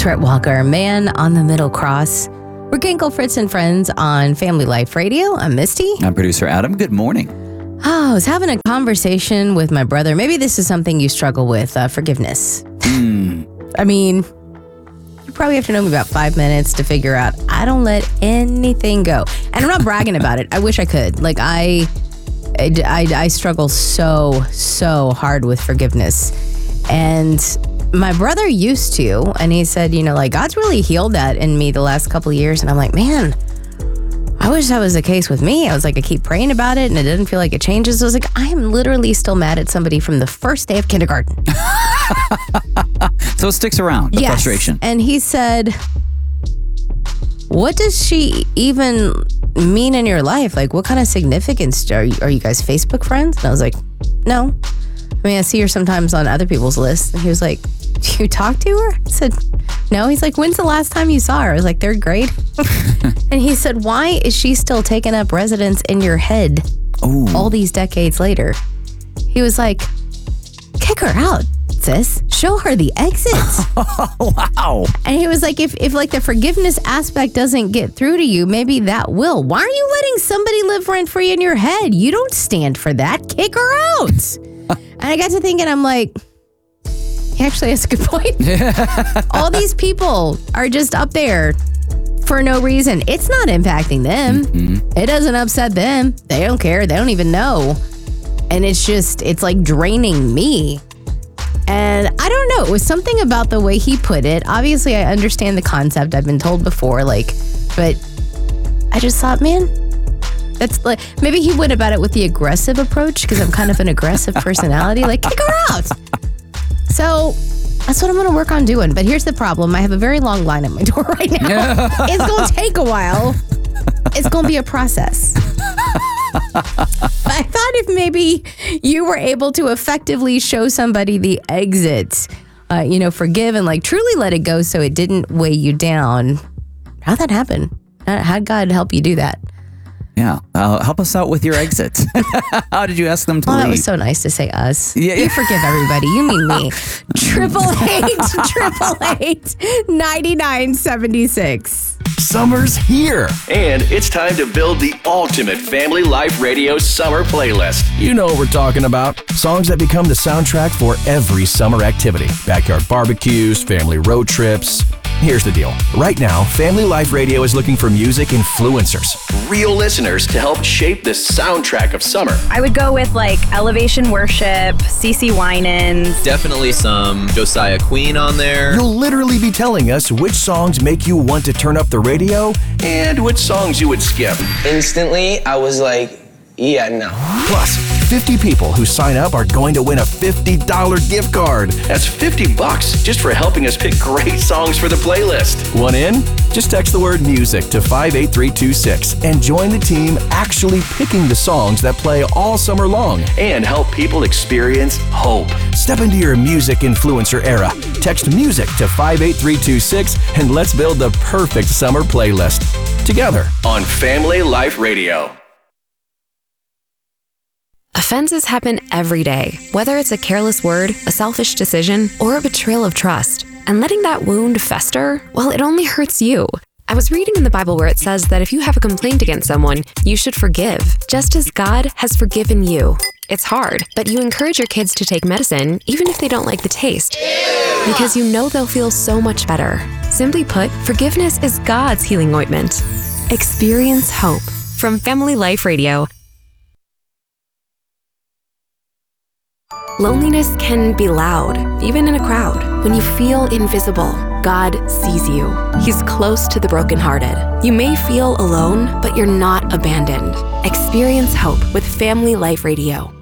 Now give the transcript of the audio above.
Walter Walker, Man on the Middle Cross. We're Ginkle, Fritz, and Friends on Family Life Radio. I'm Misty. I'm producer Adam. Good morning. Oh, I was having a conversation with my brother. Maybe this is something you struggle with, forgiveness. I mean, you probably have to know me about 5 minutes to figure out I don't let anything go. And I'm not bragging about it. I wish I could. Like, I struggle so hard with forgiveness. And my brother used to, and he said, God's really healed that in me the last couple of years. And I'm like, man, I wish that was the case with me. I was like, I keep praying about it and it doesn't feel like it changes. So I was like, I am literally still mad at somebody from the first day of kindergarten. So it sticks around, the frustration. And he said, what does she even mean in your life? Like, what kind of significance? Are you guys Facebook friends? And I was like, no. I mean, I see her sometimes on other people's lists. And he was like, do you talk to her? I said, no. He's like, when's the last time you saw her? I was like, 3rd grade. And he said, why is she still taking up residence in your head all these decades later? He was like, kick her out, sis. Show her the exits. Wow. And he was like, if like the forgiveness aspect doesn't get through to you, maybe that will. Why are you letting somebody live rent-free in your head? You don't stand for that. Kick her out. And I got to thinking, I'm like, he actually has a good point. All these people are just up there for no reason. It's not impacting them. Mm-hmm. It doesn't upset them. They don't care. They don't even know. And it's like draining me. And I don't know. It was something about the way he put it. Obviously, I understand the concept. I've been told before, but I just thought, man, that's like, maybe he went about it with the aggressive approach because I'm kind of an aggressive personality. Like, kick her out. So that's what I'm going to work on doing. But here's the problem. I have a very long line at my door right now. It's going to take a while. It's going to be a process. I thought if maybe you were able to effectively show somebody the exit, forgive and truly let it go so it didn't weigh you down. How'd that happen? How'd God help you do that? Yeah. Help us out with your exits. How did you ask them to leave? That was so nice to say us. Yeah. You forgive everybody. You mean me. 888-9976. Summer's here. And it's time to build the ultimate Family Life Radio summer playlist. You know what we're talking about. Songs that become the soundtrack for every summer activity. Backyard barbecues, family road trips. Here's the deal. Right now, Family Life Radio is looking for music influencers. Real listeners to help shape the soundtrack of summer. I would go with Elevation Worship, CeCe Winans. Definitely some Josiah Queen on there. You'll literally be telling us which songs make you want to turn up the radio and which songs you would skip. Instantly, I was like, yeah, no. Plus, 50 people who sign up are going to win a $50 gift card. That's $50 just for helping us pick great songs for the playlist. Want in? Just text the word music to 58326 and join the team actually picking the songs that play all summer long. And help people experience hope. Step into your music influencer era. Text music to 58326 and let's build the perfect summer playlist. Together on Family Life Radio. Offenses happen every day, whether it's a careless word, a selfish decision, or a betrayal of trust. And letting that wound fester, well, it only hurts you. I was reading in the Bible where it says that if you have a complaint against someone, you should forgive, just as God has forgiven you. It's hard, but you encourage your kids to take medicine, even if they don't like the taste, because you know they'll feel so much better. Simply put, forgiveness is God's healing ointment. Experience hope. From Family Life Radio. Loneliness can be loud, even in a crowd. When you feel invisible, God sees you. He's close to the brokenhearted. You may feel alone, but you're not abandoned. Experience hope with Family Life Radio.